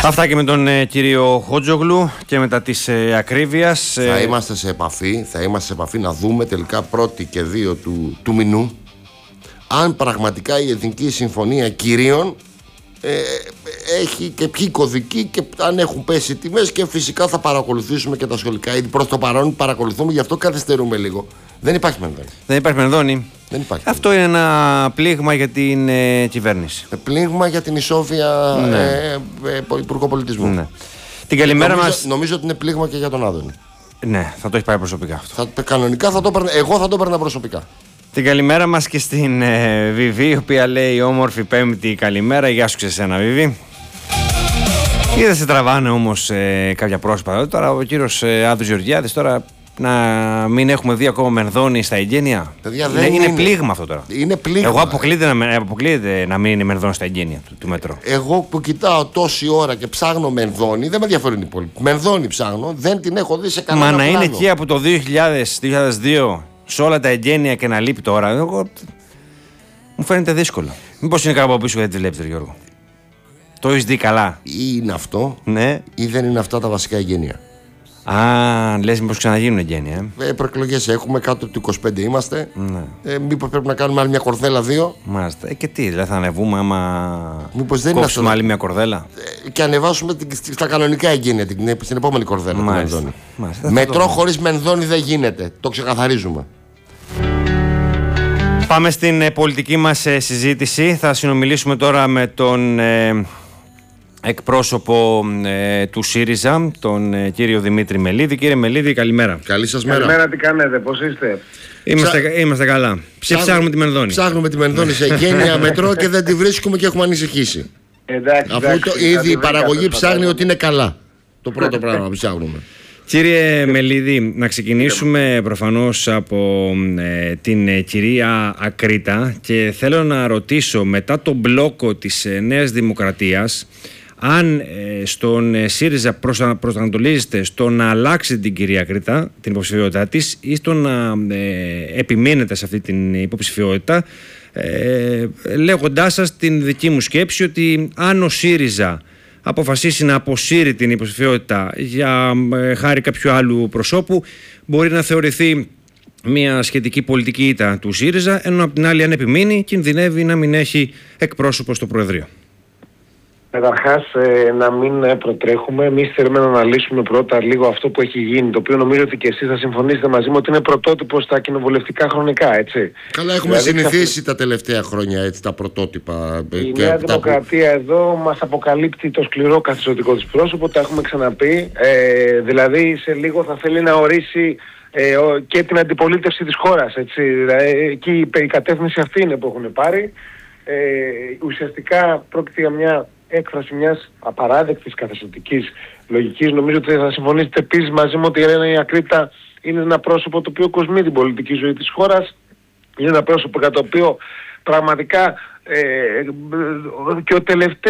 Αυτά και με τον κύριο Χότζογλου και μετά της ακρίβειας. Θα είμαστε σε επαφή να δούμε τελικά 1η και 2 του μηνού αν πραγματικά η Εθνική Συμφωνία Κυρίων έχει και ποιοι κωδικοί και αν έχουν πέσει τιμές, και φυσικά θα παρακολουθήσουμε και τα σχολικά. Ήδη προς το παρόν παρακολουθούμε, γι' αυτό καθυστερούμε λίγο. Δεν υπάρχει μενδόνη. Δεν υπάρχει μενδόνη. Αυτό είναι ένα πλήγμα για την κυβέρνηση. Πλήγμα για την ισόβια Υπουργό Πολιτισμού. Ναι. Την καλημέρα μας. Νομίζω ότι είναι πλήγμα και για τον Άδωνη. Ναι, θα το έχει πάρει προσωπικά αυτό. Κανονικά εγώ θα το έπαιρνα προσωπικά. Την καλημέρα μας και στην Βιβί, η οποία λέει όμορφη Πέμπτη καλημέρα. Γεια σου και σε ένα Βιβί. Είδα σε τραβάνε όμως κάποια πρόσωπα. Τώρα ο κύριος Άδωνης Γεωργιάδης, τώρα να μην έχουμε δει ακόμα μενδόνη στα εγγένεια. Παιδιά, είναι πλήγμα αυτό τώρα. Είναι πλήγμα. Εγώ αποκλείεται να μην είναι μενδόνη στα εγγένεια του μετρό. Εγώ που κοιτάω τόση ώρα και ψάχνω μενδόνη, δεν με ενδιαφέρουν οι υπόλοιποι. Μενδόνη ψάχνω, δεν την έχω δει σε κανένα πλάνο. Μα να είναι εκεί από το 2000-2002 σε όλα τα εγγένεια και να λείπει τώρα, μου φαίνεται δύσκολο. Μήπως είναι κάπου από πίσω γιατί τη βλέπετε, Γιώργο? Το έχεις δει καλά? Ή είναι αυτό, ναι, ή δεν είναι αυτά τα βασικά εγγένεια. Λες μήπως ξαναγίνουν εγγένεια. Προεκλογές έχουμε, κάτω του 25 είμαστε. Ναι. Μήπως πρέπει να κάνουμε άλλη μια κορδέλα 2. Μάλιστα. Και τι, δηλαδή θα ανεβούμε άμα μήπως δεν κόψουμε άλλη μια κορδέλα. Και ανεβάσουμε στα κανονικά εγγένεια στην επόμενη κορδέλα. Μάλιστα. Μετρό χωρίς μενδόνη δεν γίνεται. Το ξεκαθαρίζουμε. Πάμε στην πολιτική μας συζήτηση. Θα συνομιλήσουμε τώρα με τον εκπρόσωπο του ΣΥΡΙΖΑ, τον κύριο Δημήτρη Μελίδη. Κύριε Μελίδη, καλημέρα. Καλή σας μέρα. Καλημέρα, τι κάνετε, πώς είστε? Είμαστε καλά. Ψάχνουμε τη μενδόνη. Ψάχνουμε τη μενδόνη σε εγγένεια μετρό και δεν τη βρίσκουμε και έχουμε ανησυχήσει. Εντάξει, αφού ήδη η παραγωγή ψάχνει ότι είναι καλά. Το πρώτο πράγμα που ψάχνουμε. Κύριε Μελίδη, να ξεκινήσουμε προφανώς από την κυρία Ακρίτα και θέλω να ρωτήσω, μετά τον μπλόκο της Νέας Δημοκρατίας, αν στον ΣΥΡΙΖΑ προσανατολίζεται στο να αλλάξει την κυρία Ακρίτα, την υποψηφιότητά της, ή στο να επιμείνετε σε αυτή την υποψηφιότητα, λέγοντάς σας την δική μου σκέψη ότι αν ο ΣΥΡΙΖΑ αποφασίσει να αποσύρει την υποψηφιότητα για χάρη κάποιου άλλου προσώπου, μπορεί να θεωρηθεί μια σχετική πολιτική ήττα του ΣΥΡΙΖΑ, ενώ απ' την άλλη, αν επιμείνει, κινδυνεύει να μην έχει εκπρόσωπο στο Προεδρείο. Καταρχάς, να μην προτρέχουμε. Εμείς θέλουμε να αναλύσουμε πρώτα λίγο αυτό που έχει γίνει, το οποίο νομίζω ότι και εσείς θα συμφωνήσετε μαζί μου ότι είναι πρωτότυπο στα κοινοβουλευτικά χρονικά, έτσι. Καλά, έχουμε συνηθίσει τα τελευταία χρόνια έτσι, τα πρωτότυπα. Η Νέα Δημοκρατία εδώ μας αποκαλύπτει το σκληρό καθεστωτικό της πρόσωπο, τα έχουμε ξαναπεί. Δηλαδή, σε λίγο θα θέλει να ορίσει και την αντιπολίτευση της χώρας, έτσι. Εκεί η κατεύθυνση αυτή είναι που έχουν πάρει. Ουσιαστικά πρόκειται για μια έκφραση μιας απαράδεκτης καθεστωτικής λογικής. Νομίζω ότι θα συμφωνήσετε επίσης μαζί μου ότι η Ελένα Ακρίτα είναι ένα πρόσωπο το οποίο κοσμεί την πολιτική ζωή της χώρας. Είναι ένα πρόσωπο για το οποίο πραγματικά και ο τελευταίος